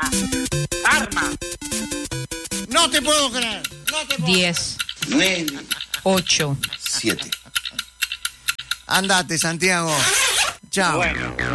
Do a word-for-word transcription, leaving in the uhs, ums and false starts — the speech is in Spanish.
Karma. Karma. No te puedo creer. No te puedo diez. nueve. ocho. siete. Andate, Santiago. Chao. Bueno.